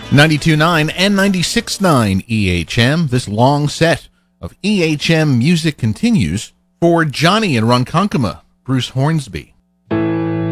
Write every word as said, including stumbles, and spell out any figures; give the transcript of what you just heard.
ninety-two point nine and ninety-six point nine E H M. This long set of E H M music continues for Johnny and Ronkonkoma, Bruce Hornsby.